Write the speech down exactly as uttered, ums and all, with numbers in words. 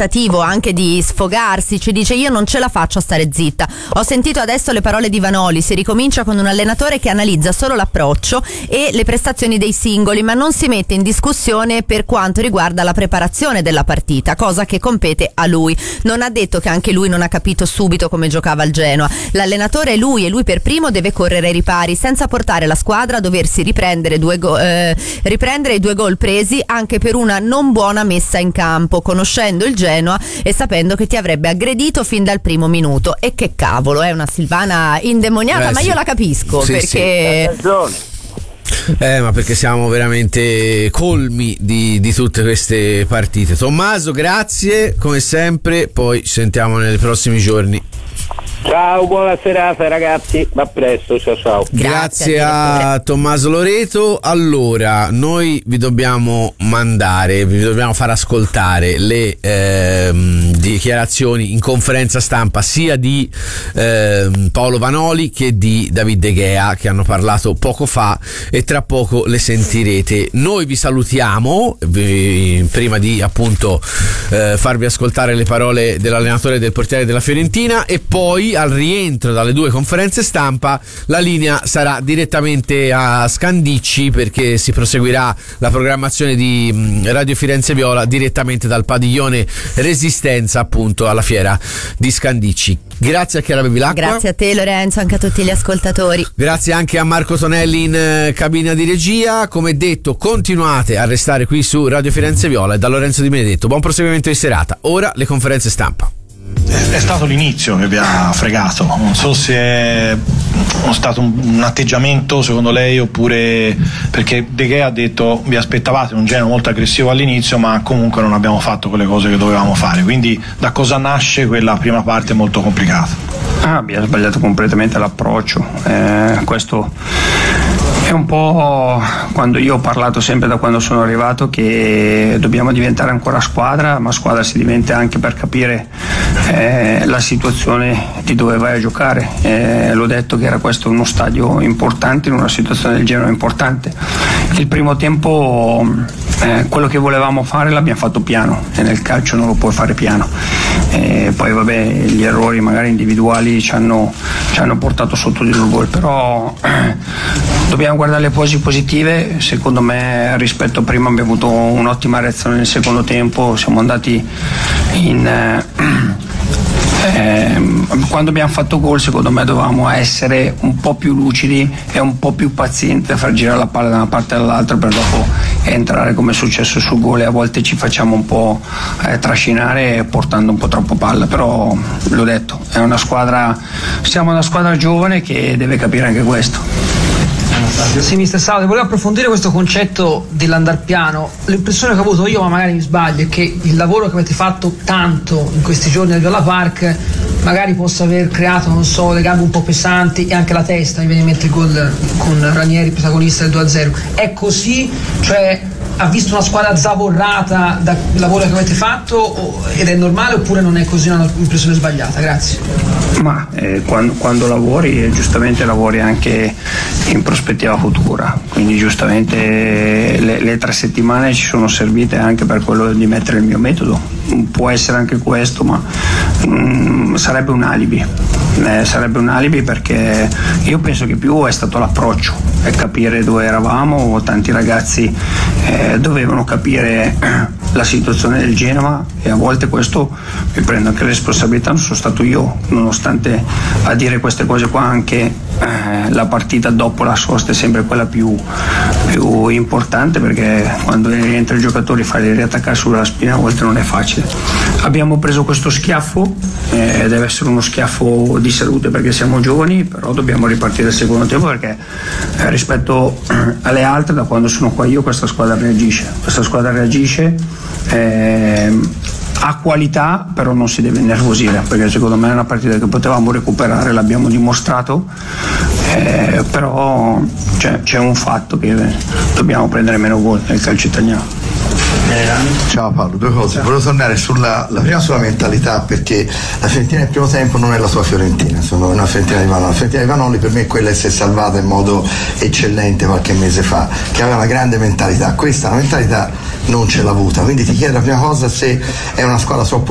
tentativo anche di sfogarsi, ci dice: io non ce la faccio a stare zitta, ho sentito adesso le parole di Vanoli, si ricomincia con un allenatore che analizza solo l'approccio e le prestazioni dei singoli, ma non si mette in discussione per quanto riguarda la preparazione della partita, cosa che compete a lui. Non ha detto che anche lui non ha capito subito come giocava il Genoa. L'allenatore è lui e lui per primo deve correre ai ripari senza portare la squadra a doversi riprendere due go- eh, riprendere i due gol presi anche per una non buona messa in campo, conoscendo il Genoa e sapendo che ti avrebbe aggredito fin dal primo minuto. E che cavolo, è una Silvana indemoniata, eh, ma sì. io la capisco, sì, perché sì. Eh, ma perché siamo veramente colmi di, di tutte queste partite. Tommaso, grazie come sempre, poi ci sentiamo nei prossimi giorni. Ciao, buona serata ragazzi, a presto, ciao ciao. Grazie, Grazie a Tommaso Loreto. Allora, noi vi dobbiamo mandare, vi dobbiamo far ascoltare le ehm, dichiarazioni in conferenza stampa sia di ehm, Paolo Vanoli che di David De Gea, che hanno parlato poco fa e tra poco le sentirete. Noi vi salutiamo, vi, prima di appunto eh, farvi ascoltare le parole dell'allenatore e del portiere della Fiorentina, e poi al rientro dalle due conferenze stampa la linea sarà direttamente a Scandicci, perché si proseguirà la programmazione di Radio Firenze Viola direttamente dal padiglione Resistenza, appunto alla fiera di Scandicci. Grazie a Chiara Bevilacqua. Grazie a te Lorenzo, anche a tutti gli ascoltatori. Grazie anche a Marco Tonelli in eh, cabina di regia. Come detto, continuate a restare qui su Radio Firenze Viola, e da Lorenzo Di Benedetto buon proseguimento di serata. Ora le conferenze stampa. È stato l'inizio che vi ha fregato, non so se è stato un atteggiamento secondo lei, oppure perché De Gea ha detto vi aspettavate un Genoa molto aggressivo all'inizio, ma comunque non abbiamo fatto quelle cose che dovevamo fare, quindi da cosa nasce quella prima parte molto complicata? Ah, abbiamo sbagliato completamente l'approccio, eh, questo è un po' quando io ho parlato sempre da quando sono arrivato che dobbiamo diventare ancora squadra, ma squadra si diventa anche per capire eh, la situazione di dove vai a giocare. Eh, l'ho detto che era questo uno stadio importante in una situazione del genere importante. Il primo tempo eh, quello che volevamo fare l'abbiamo fatto piano, e nel calcio non lo puoi fare piano. Eh, poi vabbè, gli errori magari individuali ci hanno, ci hanno portato sotto di due gol, però eh, dobbiamo guardare le cose positive. Secondo me rispetto a prima abbiamo avuto un'ottima reazione nel secondo tempo, siamo andati in eh, Eh, quando abbiamo fatto gol secondo me dovevamo essere un po' più lucidi e un po' più pazienti a far girare la palla da una parte all'altra per dopo entrare come è successo sul gol, e a volte ci facciamo un po' eh, trascinare portando un po' troppo palla, però l'ho detto, è una squadra, siamo una squadra giovane che deve capire anche questo. Sì, mister Saude, volevo approfondire questo concetto dell'andar piano. L'impressione che ho avuto io, ma magari mi sbaglio, è che il lavoro che avete fatto tanto in questi giorni al Viola Park magari possa aver creato, non so, le gambe un po' pesanti e anche la testa. Mi viene in mente il gol con Ranieri, protagonista del due a zero. È così? Cioè, ha visto una squadra zavorrata dal lavoro che avete fatto, o, ed è normale, oppure non è così un'impressione sbagliata? Grazie. Ma eh, quando, quando lavori, eh, giustamente lavori anche in prospettiva futura, quindi giustamente eh, le, le tre settimane ci sono servite anche per quello di mettere il mio metodo. Può essere anche questo, ma mm, sarebbe un alibi, eh, sarebbe un alibi perché io penso che più è stato l'approccio, è capire dove eravamo. Tanti ragazzi eh, dovevano capire la situazione del Genova, e a volte questo mi prendo anche le responsabilità, non sono stato io, nonostante a dire queste cose qua anche eh, la partita dopo la sosta è sempre quella più, più importante, perché quando rientra il giocatore fare riattaccare sulla spina a volte non è facile. Abbiamo preso questo schiaffo, eh, deve essere uno schiaffo di salute perché siamo giovani, però dobbiamo ripartire il secondo tempo, perché eh, rispetto alle altre, da quando sono qua io, questa squadra reagisce, questa squadra reagisce eh, ha qualità, però non si deve innervosire, perché secondo me è una partita che potevamo recuperare, l'abbiamo dimostrato, eh, però c'è, c'è un fatto che dobbiamo prendere meno gol nel calcio italiano. Ciao Paolo, due cose. Ciao. Volevo tornare sulla la prima sulla mentalità, perché la Fiorentina nel primo tempo non è la tua Fiorentina, insomma, è una Fiorentina di Vanoli. La Fiorentina di Vanoli per me è quella che si è salvata in modo eccellente qualche mese fa, che aveva una grande mentalità. Questa la mentalità non ce l'ha avuta, quindi ti chiedo la prima cosa se è una squadra troppo